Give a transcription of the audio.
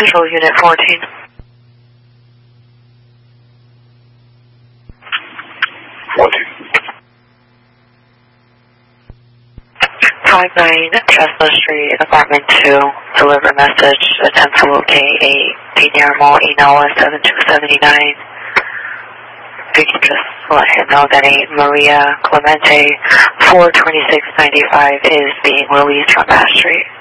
Visual Unit 14. 14. 59 Chestnut Street, Apartment 2. Deliver message. Attempt to locate a Guillermo Inoa 7279. You can just let him know that a Maria Clemente 42695 is being released from Bass Street.